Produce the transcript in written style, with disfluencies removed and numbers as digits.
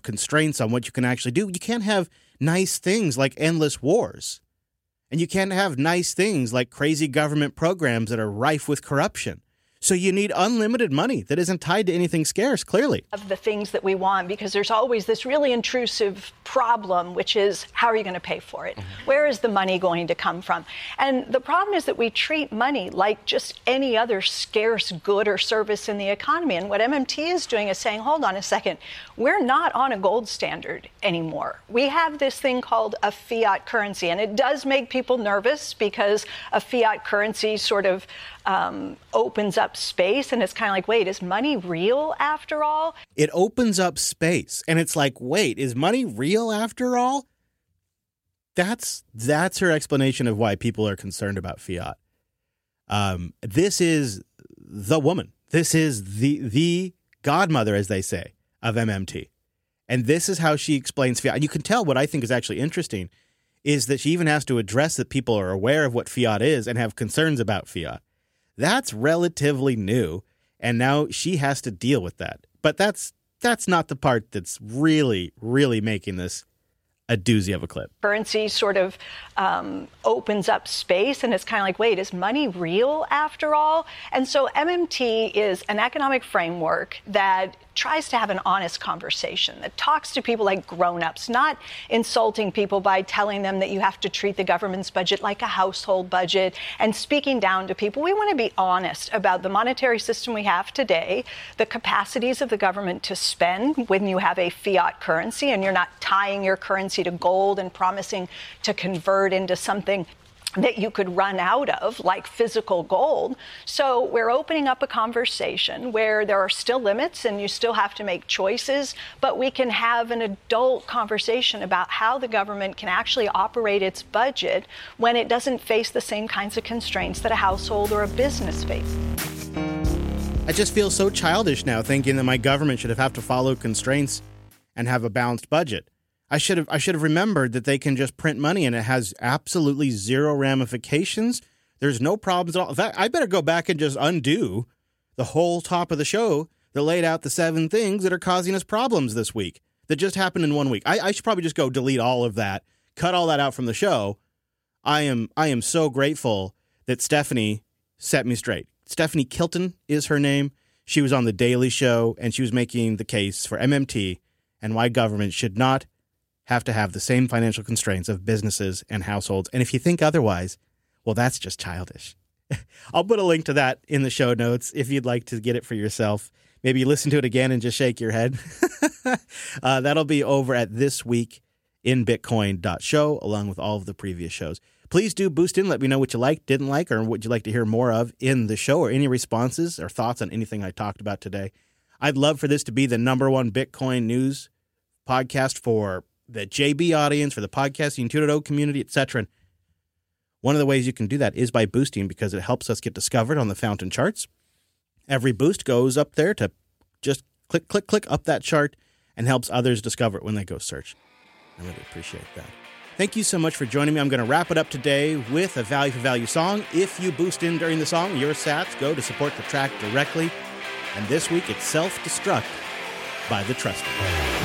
constraints on what you can actually do. You can't have nice things like endless wars. And you can't have nice things like crazy government programs that are rife with corruption. So you need unlimited money that isn't tied to anything scarce, clearly. Of the things that we want, because there's always this really intrusive problem, which is how are you going to pay for it? Where is the money going to come from? And the problem is that we treat money like just any other scarce good or service in the economy. And what MMT is doing is saying, hold on a second, we're not on a gold standard anymore. We have this thing called a fiat currency, and it does make people nervous because a fiat currency sort of opens up space, and it's kind of like, wait, is money real after all? It opens up space, and it's like, wait, is money real after all? That's her explanation of why people are concerned about fiat. This is the woman. This is the godmother, as they say, of MMT. And this is how she explains fiat. And you can tell what I think is actually interesting is that she even has to address that people are aware of what fiat is and have concerns about fiat. That's relatively new, and now she has to deal with that. But that's not the part that's really, really making this a doozy of a clip. Currency sort of opens up space, and it's kind of like, wait, is money real after all? And so MMT is an economic framework that tries to have an honest conversation, that talks to people like grown-ups, not insulting people by telling them that you have to treat the government's budget like a household budget and speaking down to people. We want to be honest about the monetary system we have today, the capacities of the government to spend when you have a fiat currency and you're not tying your currency to gold and promising to convert into something that you could run out of, like physical gold. So we're opening up a conversation where there are still limits and you still have to make choices, but we can have an adult conversation about how the government can actually operate its budget when it doesn't face the same kinds of constraints that a household or a business faces. I just feel so childish now thinking that my government should have to follow constraints and have a balanced budget. I should have remembered that they can just print money and it has absolutely zero ramifications. There's no problems at all. In fact, I better go back and just undo the whole top of the show that laid out the 7 things that are causing us problems this week that just happened in 1 week. I should probably just go delete all of that, cut all that out from the show. I am so grateful that Stephanie set me straight. Stephanie Kilton is her name. She was on The Daily Show, and she was making the case for MMT and why government should not have to have the same financial constraints of businesses and households. And if you think otherwise, well, that's just childish. I'll put a link to that in the show notes if you'd like to get it for yourself. Maybe you listen to it again and just shake your head. That'll be over at thisweekinbitcoin.show, along with all of the previous shows. Please do boost in. Let me know what you liked, didn't like, or what you'd like to hear more of in the show, or any responses or thoughts on anything I talked about today. I'd love for this to be the #1 Bitcoin news podcast for the JB audience, for the podcasting 2.0 community, etc. One of the ways you can do that is by boosting, because it helps us get discovered on the Fountain charts. Every boost goes up there to just click, click, click up that chart and helps others discover it when they go search. I really appreciate that. Thank you so much for joining me. I'm going to wrap it up today with a value for value song. If you boost in during the song, your sats go to support the track directly. And this week, it's Self-Destruct by The Trust Fund.